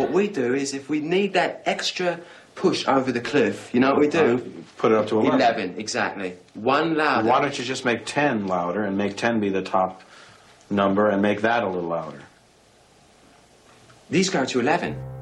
what we do is if we need that extra push over the cliff, you know what we do? Put it up to 11. 11, exactly. One louder. Why don't you just make 10 louder and make 10 be the top number and make that a little louder? These go to 11.